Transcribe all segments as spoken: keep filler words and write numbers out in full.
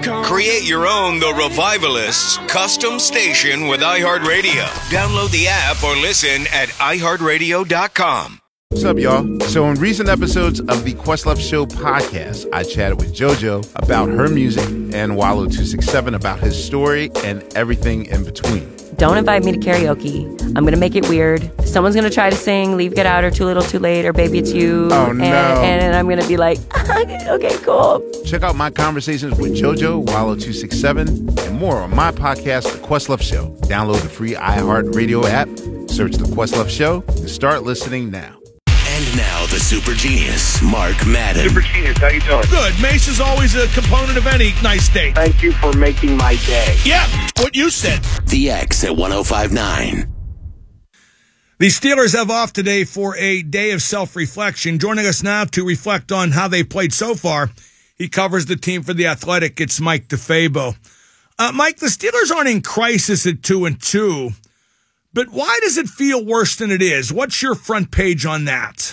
Create your own The Revivalists custom station with iHeartRadio. Download the app or listen at i heart radio dot com. What's up, y'all? So in recent episodes of the Questlove Show podcast, I chatted with JoJo about her music and Wallow two sixty-seven about his story and everything in between. Don't invite me to karaoke. I'm going to make it weird. Someone's going to try to sing Leave, Get Out, or Too Little, Too Late, or Baby It's You. Oh, no. And, and I'm going to be like, okay, cool. Check out my conversations with JoJo, Wallow two sixty-seven, and more on my podcast, The Questlove Show. Download the free iHeartRadio app, search The Questlove Show, and start listening now. And now the super genius, Mark Madden. Super genius, how you doing? Good. Mace is always a component of any nice day. Thank you for making my day. Yeah, what you said. The X at one oh five nine. The Steelers have off today for a day of self-reflection. Joining us now to reflect on how they played so far, he covers the team for The Athletic. It's Mike DeFabo. Uh, Mike, the Steelers aren't in crisis at two and two. But why does it feel worse than it is? What's your front page on that?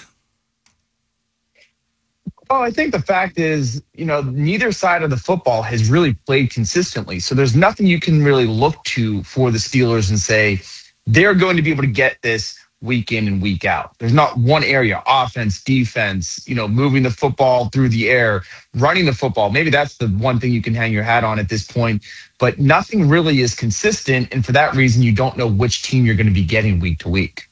Oh, I think the fact is, you know, neither side of the football has really played consistently. So there's nothing you can really look to for the Steelers and say they're going to be able to get this week in and week out. There's not one area, offense, defense, you know, moving the football through the air, running the football. Maybe that's the one thing you can hang your hat on at this point. But nothing really is consistent, and for that reason, you don't know which team you're going to be getting week to week.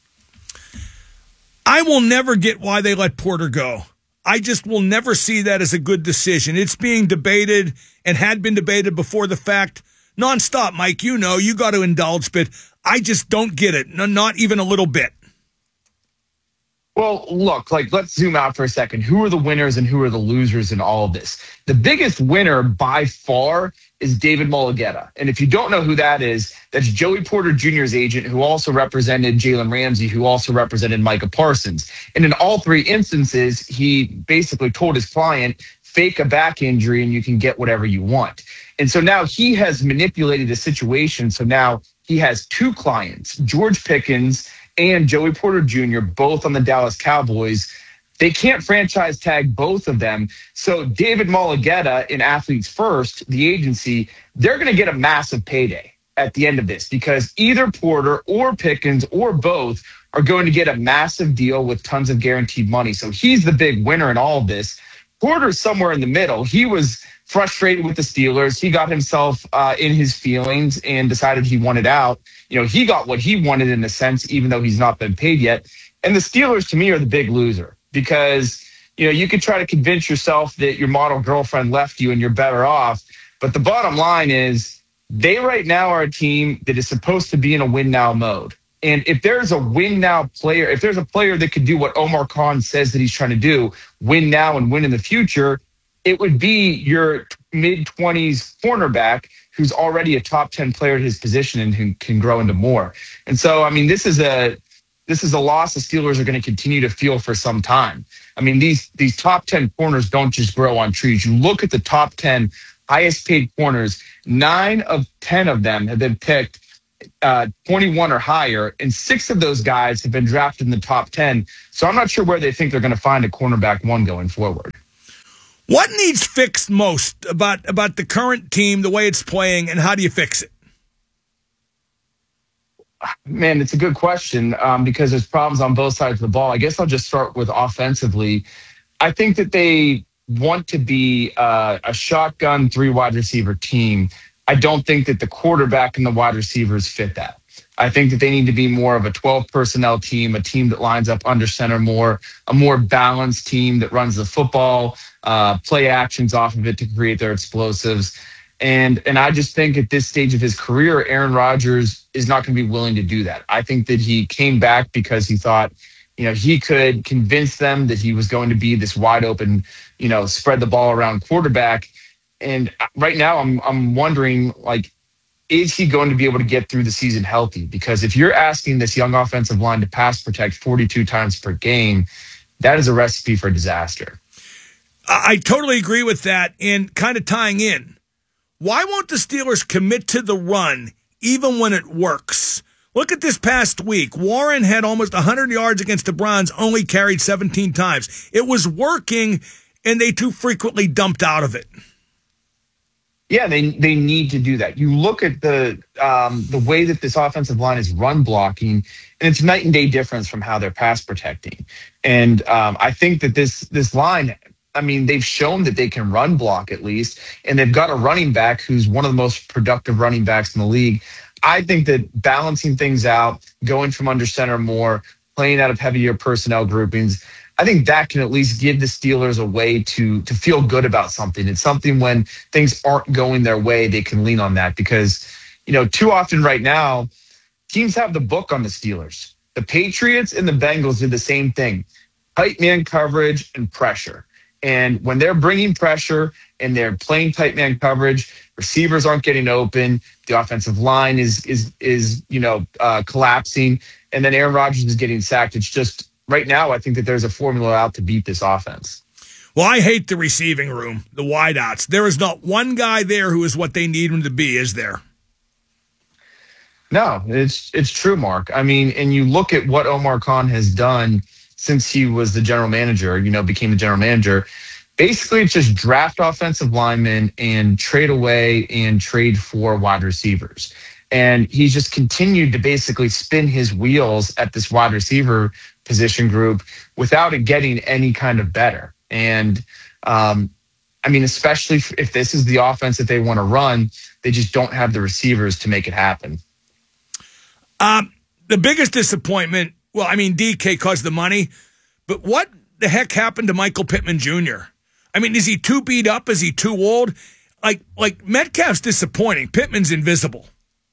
I will never get why they let Porter go. I just will never see that as a good decision. It's being debated and had been debated before the fact nonstop, Mike. You know, you got to indulge, but I just don't get it, no, not even a little bit. Well, look, like, let's zoom out for a second. Who are the winners and who are the losers in all of this? The biggest winner by far is David Mulugheta. And if you don't know who that is, that's Joey Porter Junior's agent, who also represented Jalen Ramsey, who also represented Micah Parsons. And in all three instances, he basically told his client, fake a back injury and you can get whatever you want. And so now he has manipulated the situation. So now he has two clients, George Pickens and Joey Porter Junior, both on the Dallas Cowboys. They can't franchise tag both of them. So David Mulugheta in Athletes First, the agency, they're going to get a massive payday at the end of this because either Porter or Pickens or both are going to get a massive deal with tons of guaranteed money. So he's the big winner in all of this. Porter's somewhere in the middle. He was frustrated with the Steelers. He got himself uh, in his feelings and decided he wanted out. You know, he got what he wanted in a sense, even though he's not been paid yet. And the Steelers, to me, are the big loser because, you know, you could try to convince yourself that your model girlfriend left you and you're better off. But the bottom line is they right now are a team that is supposed to be in a win now mode. And if there's a win now player, if there's a player that could do what Omar Khan says that he's trying to do, win now and win in the future, it would be your mid-twenties cornerback who's already a top ten player at his position and who can grow into more. And so, I mean, this is a this is a loss the Steelers are going to continue to feel for some time. I mean, these these top ten corners don't just grow on trees. You look at the top ten highest paid corners, nine of ten of them have been picked uh, twenty-one or higher, and six of those guys have been drafted in the top ten. So I'm not sure where they think they're going to find a cornerback one going forward. What needs fixed most about, about the current team, the way it's playing, and how do you fix it? Man, it's a good question um, because there's problems on both sides of the ball. I guess I'll just start with offensively. I think that they want to be uh, a shotgun three wide receiver team. I don't think that the quarterback and the wide receivers fit that. I think that they need to be more of a twelve personnel team, a team that lines up under center more, a more balanced team that runs the football, uh, play actions off of it to create their explosives. And and I just think at this stage of his career, Aaron Rodgers is not going to be willing to do that. I think that he came back because he thought, you know, he could convince them that he was going to be this wide open, you know, spread the ball around quarterback. And right now I'm I'm wondering, like, is he going to be able to get through the season healthy? Because if you're asking this young offensive line to pass protect forty-two times per game, that is a recipe for disaster. I totally agree with that. And kind of tying in, why won't the Steelers commit to the run even when it works? Look at this past week. Warren had almost one hundred yards against the Browns, only carried seventeen times. It was working, and they too frequently dumped out of it. Yeah, they they need to do that. You look at the um, the way that this offensive line is run blocking, and it's night and day difference from how they're pass protecting. And um, I think that this this line, I mean, they've shown that they can run block at least, and they've got a running back who's one of the most productive running backs in the league. I think that balancing things out, going from under center more, playing out of heavier personnel groupings, I think that can at least give the Steelers a way to to feel good about something. It's something when things aren't going their way, they can lean on that because, you know, too often right now, teams have the book on the Steelers. The Patriots and the Bengals did the same thing, tight man coverage and pressure. And when they're bringing pressure and they're playing tight man coverage, receivers aren't getting open, the offensive line is, is, is you know, uh, collapsing, and then Aaron Rodgers is getting sacked. It's just, right now, I think that there's a formula out to beat this offense. Well, I hate the receiving room, the wideouts. There is not one guy there who is what they need him to be, is there? No, it's it's true, Mark. I mean, and you look at what Omar Khan has done since he was the general manager, you know, became the general manager. Basically, it's just draft offensive linemen and trade away and trade for wide receivers. And he's just continued to basically spin his wheels at this wide receiver position group without it getting any kind of better. And um, I mean, especially if this is the offense that they want to run, they just don't have the receivers to make it happen. Um, the biggest disappointment, well, I mean, D K caused the money, but what the heck happened to Michael Pittman Junior? I mean, is he too beat up? Is he too old? Like, like Metcalf's disappointing. Pittman's invisible.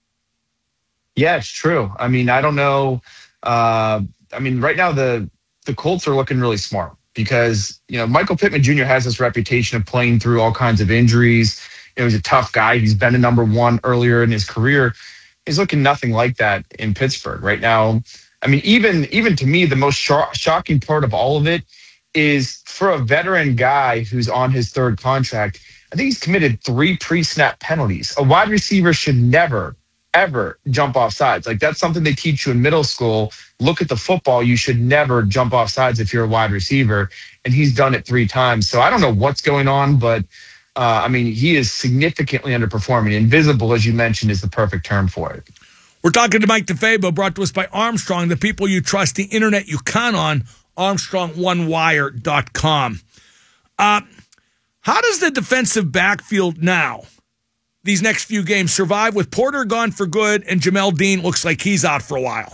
Yeah, it's true. I mean, I don't know. Uh, I mean, right now the the Colts are looking really smart because, you know, Michael Pittman Junior has this reputation of playing through all kinds of injuries. You know, he's a tough guy. He's been a number one earlier in his career. He's looking nothing like that in Pittsburgh right now. I mean, even even to me, the most sh- shocking part of all of it is for a veteran guy who's on his third contract, I think he's committed three pre-snap penalties. A wide receiver should never, ever jump off sides. Like, that's something they teach you in middle school. Look at the football. You should never jump off sides if you're a wide receiver. And he's done it three times. So I don't know what's going on, but uh, I mean, he is significantly underperforming. Invisible, as you mentioned, is the perfect term for it. We're talking to Mike DeFabo, brought to us by Armstrong, the people you trust, the internet you count on, Armstrong One Wire dot com. Uh, how does the defensive backfield now, these next few games, survive with Porter gone for good and Jamel Dean looks like he's out for a while?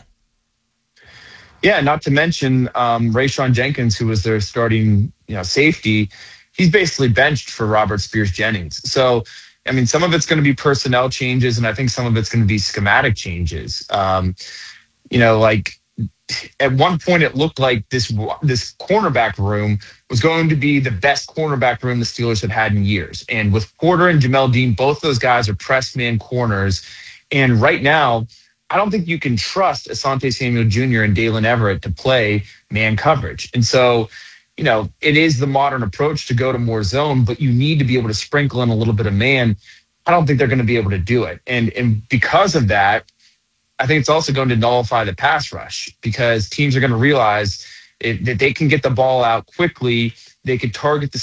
Yeah, not to mention um, Rayshon Jenkins, who was their starting, you know, safety. He's basically benched for Robert Spears-Jennings. So, I mean, some of it's going to be personnel changes, and I think some of it's going to be schematic changes. Um, you know, like at one point it looked like this this cornerback room was going to be the best cornerback room the Steelers have had in years. And with Porter and Jamel Dean, both those guys are press man corners. And right now, I don't think you can trust Asante Samuel Junior and Dalen Everett to play man coverage. And so, you know, it is the modern approach to go to more zone, but you need to be able to sprinkle in a little bit of man. I don't think they're going to be able to do it. And and because of that, I think it's also going to nullify the pass rush because teams are going to realize it, that they can get the ball out quickly. They can target the